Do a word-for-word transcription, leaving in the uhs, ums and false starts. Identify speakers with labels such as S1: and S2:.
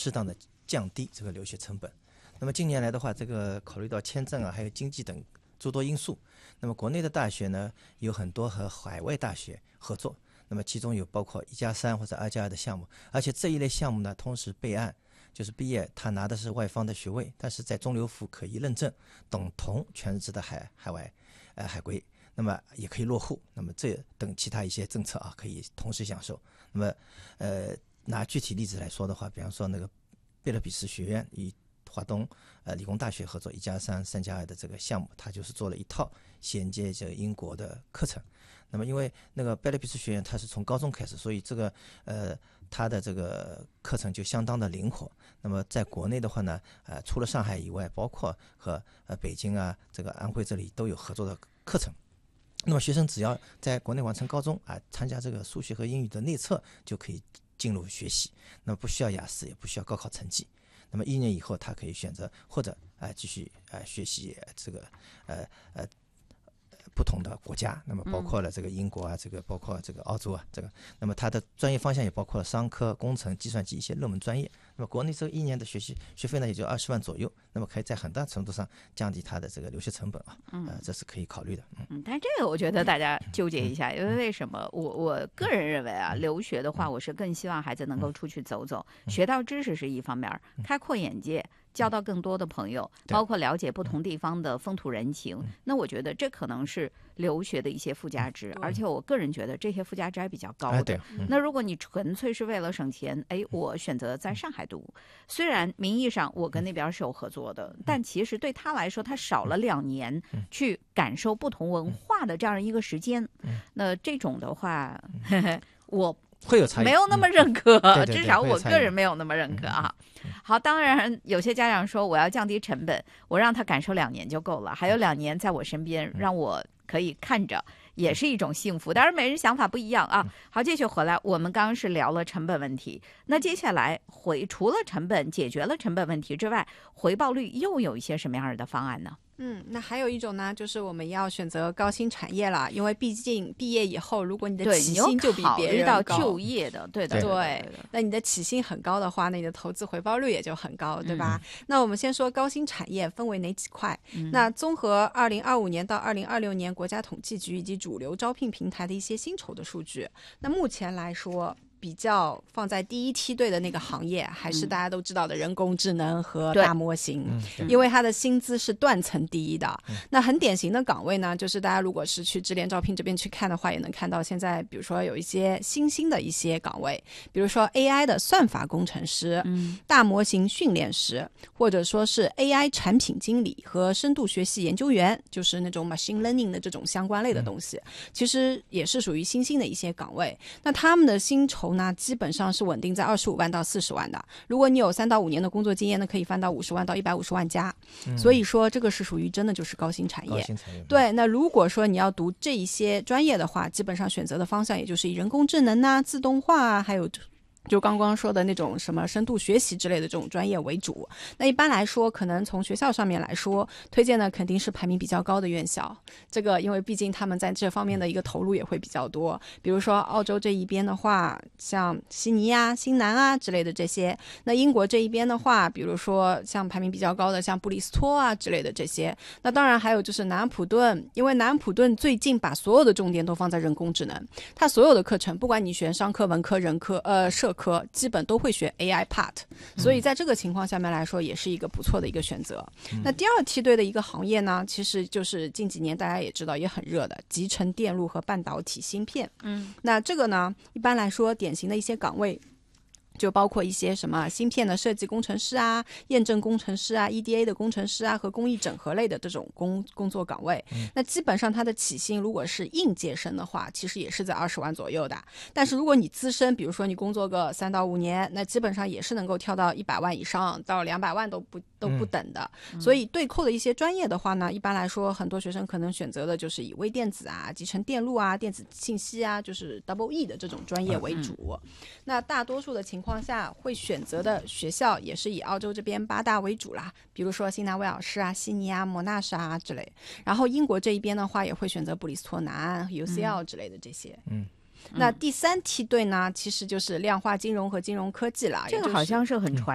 S1: 适当的降低这个留学成本。那么近年来的话，这个考虑到签证啊，还有经济等诸多因素，那么国内的大学呢，有很多和海外大学合作，那么其中有包括一加三或者二加二的项目，而且这一类项目呢，同时备案，就是毕业他拿的是外方的学位，但是在中留服可以认证，等同全日制的海海外呃海归，那么也可以落户，那么这等其他一些政策啊，可以同时享受。那么呃拿具体例子来说的话，比方说那个贝勒比斯学院与华东呃理工大学合作一加三、三加二的这个项目，它就是做了一套衔接这个英国的课程。那么因为那个贝勒比斯学院它是从高中开始，所以这个呃它的这个课程就相当的灵活。那么在国内的话呢，呃除了上海以外，包括和呃北京啊、这个安徽这里都有合作的课程。那么学生只要在国内完成高中啊，参加这个数学和英语的内测就可以进入学习，那么不需要雅思，也不需要高考成绩。那么一年以后，他可以选择或者啊、呃、继续啊、呃、学习这个呃呃不同的国家，那么包括了这个英国啊，这个包括这个澳洲啊，这个，那么它的专业方向也包括了商科、工程、计算机一些热门专业。那么国内这个一年的学习学费呢，也就二十万左右，那么可以在很大程度上降低它的这个留学成本啊，呃，这是可以考虑的。
S2: 嗯，嗯但是这个我觉得大家纠结一下，因为为什么？我我个人认为啊，留学的话，我是更希望孩子能够出去走走，学到知识是一方面，开阔眼界。交到更多的朋友，包括了解不同地方的风土人情，那我觉得这可能是留学的一些附加值，而且我个人觉得这些附加值还比较高的。那如果你纯粹是为了省钱，哎，我选择在上海读，虽然名义上我跟那边是有合作的，但其实对他来说，他少了两年去感受不同文化的这样一个时间。那这种的话，呵呵我
S1: 会有差异，
S2: 没有那么认可，
S1: 嗯、对对对
S2: 至少我个人没有那么认可啊。好，当然有些家长说我要降低成本，我让他感受两年就够了，还有两年在我身边，让我可以看着，也是一种幸福。当然每人想法不一样啊。好，继续回来，我们刚刚是聊了成本问题，那接下来回除了成本解决了成本问题之外，回报率又有一些什么样的方案呢？
S3: 嗯，那还有一种呢，就是我们要选择高新产业了，因为毕竟毕业以后，如果你的起薪就比别人高，
S2: 到就业的，对的，
S3: 对，对那你的起薪很高的话，那你的投资回报率也就很高，对吧？嗯、那我们先说高新产业分为哪几块？嗯、那综合二零二五年到二零二六年国家统计局以及主流招聘平台的一些薪酬的数据，那目前来说，比较放在第一梯队的那个行业，还是大家都知道的人工智能和大模型，嗯、因为它的薪资是断层第一的。嗯、那很典型的岗位呢，就是大家如果是去智联招聘这边去看的话，也能看到现在比如说有一些新兴的一些岗位，比如说 A I 的算法工程师、嗯、大模型训练师，或者说是 A I 产品经理和深度学习研究员，就是那种 machine learning 的这种相关类的东西，嗯、其实也是属于新兴的一些岗位。那他们的薪酬那基本上是稳定在二十五万到四十万的，如果你有三到五年的工作经验呢，可以翻到五十万到一百五十万加、嗯、所以说这个是属于真的就是高新产业。
S1: 高新产业
S3: 对，那如果说你要读这一些专业的话，基本上选择的方向也就是以人工智能啊、自动化啊，还有就刚刚说的那种什么深度学习之类的这种专业为主。那一般来说，可能从学校上面来说，推荐的肯定是排名比较高的院校。这个因为毕竟他们在这方面的一个投入也会比较多。比如说澳洲这一边的话，像悉尼啊、新南啊之类的这些。那英国这一边的话，比如说像排名比较高的像布里斯托啊之类的这些。那当然还有就是南安普顿，因为南安普顿最近把所有的重点都放在人工智能，它所有的课程，不管你选商科、文科、人科、呃社科科基本都会学 A I part， 所以在这个情况下面来说也是一个不错的一个选择。嗯、那第二梯队的一个行业呢，其实就是近几年大家也知道也很热的集成电路和半导体芯片。嗯，那这个呢，一般来说典型的一些岗位就包括一些什么芯片的设计工程师啊、验证工程师啊、E D A 的工程师啊和工艺整合类的这种工工作岗位、嗯、那基本上它的起薪如果是应届生的话，其实也是在二十万左右的。但是如果你资深，比如说你工作个三到五年，那基本上也是能够跳到一百万以上，到两百万都不都不等的、嗯、所以对扣的一些专业的话呢，一般来说很多学生可能选择的就是以微电子啊、集成电路啊、电子信息啊，就是 double E 的这种专业为主、嗯、那大多数的情况况下会选择的学校也是以澳洲这边八大为主啦，比如说新南威尔士啊、悉尼啊、莫纳什啊之类。然后英国这一边的话也会选择布里斯托南、U C L 之类的这些。嗯，那第三梯队呢，其实就是量化金融和金融科技啦。
S2: 这个好像是很传